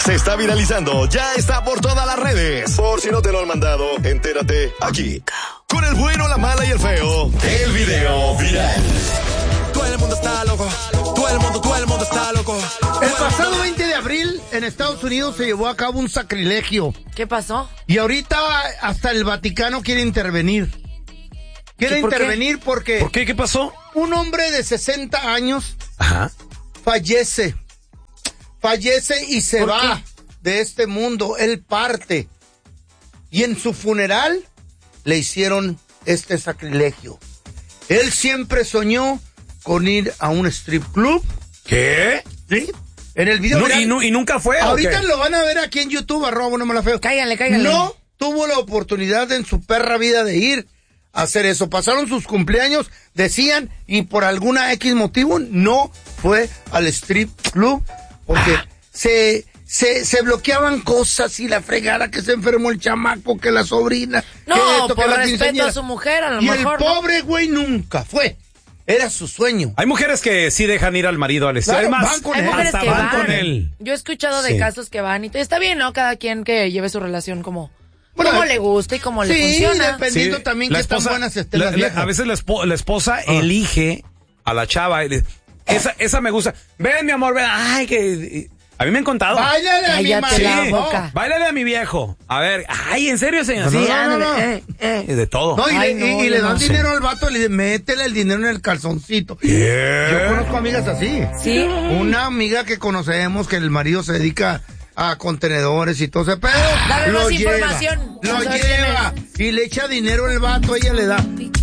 se está viralizando, ya está por todas las redes. Por si no te lo han mandado, entérate aquí. Con el bueno, la mala y el feo, el video viral. Todo el mundo está loco. Todo el mundo está loco. El pasado 20 de abril en Estados Unidos se llevó a cabo un sacrilegio. ¿Qué pasó? Y ahorita hasta el Vaticano quiere intervenir. Quiere intervenir porque... ¿Por qué? ¿Qué pasó? Un hombre de 60 años Ajá. fallece y se va de este mundo. Él parte. Y en su funeral le hicieron este sacrilegio. Él siempre soñó con ir a un strip club. ¿Qué? ¿Sí? En el video. ¿Y nunca fue? Ahorita lo van a ver aquí en YouTube, @buenomala_feo. Cáiganle. No tuvo la oportunidad en su perra vida de ir a hacer eso. Pasaron sus cumpleaños, decían, y por alguna X motivo no fue al strip club porque se bloqueaban cosas y la fregada, que se enfermó el chamaco, que la sobrina. No, que esto, por que la respeto quinceañera. a su mujer, a lo y mejor. el pobre güey nunca fue. Era su sueño. Hay mujeres que sí dejan ir al marido al Claro, Además, van con Hay él. mujeres hasta que van van. con él. Yo he escuchado de Sí. casos que van y está bien, ¿no? Cada quien que lleve su relación como Bueno, le gusta y como le Sí, funciona. dependiendo Sí, también la que tan esposa- buenas estén las viejas. a veces la esposa elige a la chava. Esa me gusta. Ven, mi amor, ven. Ay, que... A mí me han contado. Báilale a mi Cállate la marido. boca. Báilale a mi viejo. A ver, ay, ¿en serio, señor? No, Sí, no, ándale, no. de todo. No, y Ay, le, no, y le yo dan no sé. dinero al vato, le dicen, métele el dinero en el calzoncito. Yeah. Yo conozco amigas así. Sí. Una amiga que conocemos que el marido se dedica a contenedores y todo ese pedo. Dame lo más lleva, información. Lo Vamos a ver quién lleva y le echa dinero el vato, ella le da.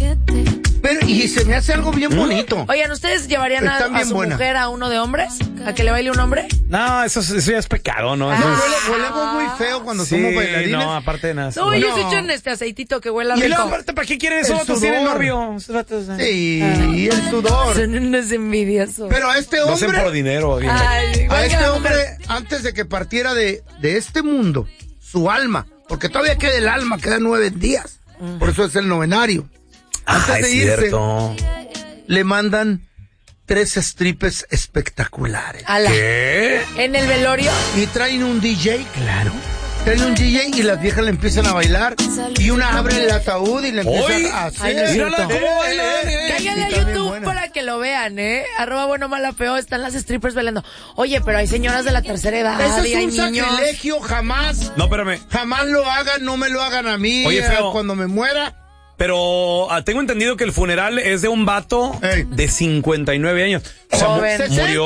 Pero, y se me hace algo bien bonito. Oigan, ¿ustedes llevarían a Están bien su buenas. mujer a uno de hombres? ¿A que le baile un hombre? No, eso ya es pecado, ¿no? Ah. Eso es- Huelemos muy feo cuando Sí, somos bailarines. no, aparte de nada. No, Bueno. ellos echan este aceitito que huela Y rico. luego, aparte, ¿para qué quieren eso? El Vatos tienen sudor. novio. Sí, y el sudor. Son unos envidiosos. Pero a este Lo hacen por hombre, dinero. bien. Ay, igual a que este la hombre, mujer. antes de que partiera de este mundo, su alma, porque todavía queda el alma, quedan 9 días. Por eso es el novenario. Antes Es de irse, cierto. le mandan 3 strippers espectaculares. Ala. ¿Qué? ¿En el velorio? Y traen un DJ, claro. Traen un DJ y las viejas le empiezan a bailar. Y una abre el ataúd y le empiezan ¡Uy! a Ay, hacer. no es Mírala cierto. cómo baila. Cállale a Está bien YouTube buena. para que lo vean, ¿eh? @buenomala_feo, están las strippers bailando. Oye, pero hay señoras de la tercera edad Ese y es hay un niños. sacrilegio, jamás. No, espérame. Jamás lo hagan, no me lo hagan a mí. Oye, feo. Cuando me muera. Pero tengo entendido que el funeral es de un vato Ey. de 59 años. O sea, Joven.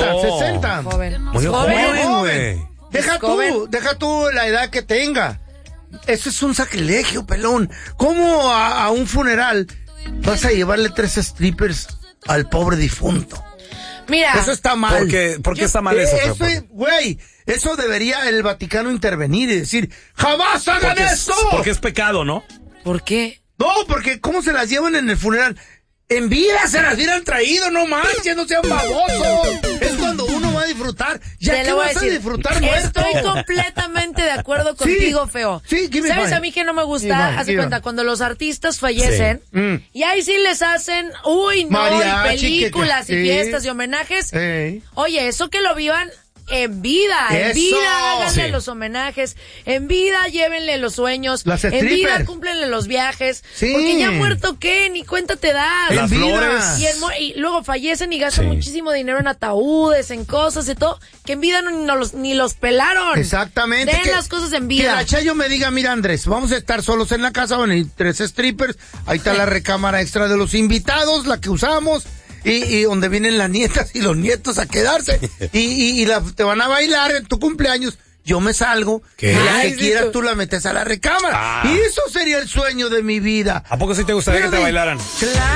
60. Joven. Murió Joven. joven, güey. Deja tú la edad que tenga. Eso es un sacrilegio, pelón. ¿Cómo a un funeral vas a llevarle 3 strippers al pobre difunto? Mira, Eso está mal. ¿Por qué está mal eso? Eso es, güey, eso debería el Vaticano intervenir y decir, ¡jamás hagan esto! Porque es pecado, ¿no? ¿por qué? No, porque ¿cómo se las llevan en el funeral? En vida se las hubieran traído, no manches, no sean babosos. Es cuando uno va a disfrutar. Ya Te que lo voy vas a decir. disfrutar muerto. Estoy completamente de acuerdo contigo, feo. Sí, give me ¿Sabes five. a mí que no me gusta? Give me, Haz de give cuenta, me. cuando los artistas fallecen, Sí. y ahí sí les hacen, uy, no, Mariachi, y películas que- y sí. fiestas y homenajes. Ey. Oye, eso que lo vivan en vida, en Eso. vida háganle Sí. los homenajes, en vida llévenle los sueños, Las en vida strippers. cúmplenle los viajes, Sí. porque ya muerto, ¿qué? Ni cuenta te das. Las En vida. flores. Y luego fallecen y gastan Sí. muchísimo dinero en ataúdes, en cosas y todo, que en vida ni los pelaron. Exactamente. Den las cosas en vida. Que la Chayo me diga, mira Andrés, vamos a estar solos en la casa, van a ir 3 strippers, ahí está la recámara extra de los invitados, la que usamos, y donde vienen las nietas y los nietos a quedarse, y te van a bailar en tu cumpleaños. Yo me salgo, ¿Qué? y la Ay, que sí, quieras tú- tú la metes a la recámara. Ah. Y eso sería el sueño de mi vida. ¿A poco sí te gustaría Pero que te de- bailaran? Claro.